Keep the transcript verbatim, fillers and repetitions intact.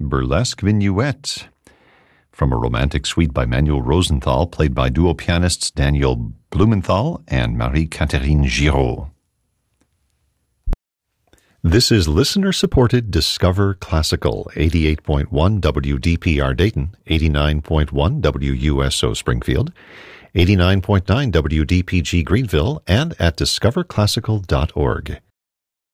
Burlesque Vignette, from a romantic suite by Manuel Rosenthal, played by duo pianists Daniel Blumenthal and Marie-Catherine Giraud. This is listener-supported Discover Classical, eighty-eight point one W D P R Dayton, eighty-nine point one W U S O Springfield, eighty-nine point nine W D P G Greenville, and at discover classical dot org.